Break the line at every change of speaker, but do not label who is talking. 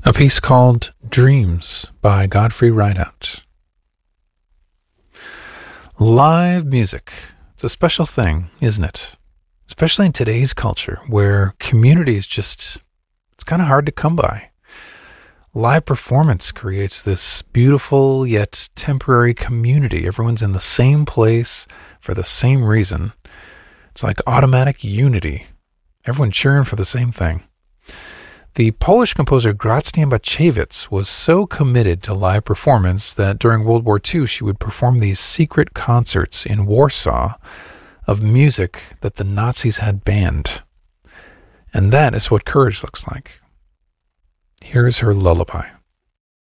A piece called Dreams by Godfrey Rideout. Live music. It's a special thing, isn't it? Especially in today's culture where community is it's kind of hard to come by. Live performance creates this beautiful yet temporary community. Everyone's in the same place for the same reason. It's like automatic unity. Everyone cheering for the same thing. The Polish composer Grażyna Bacewicz was so committed to live performance that during World War II she would perform these secret concerts in Warsaw of music that the Nazis had banned. And that is what courage looks like. Here's her lullaby.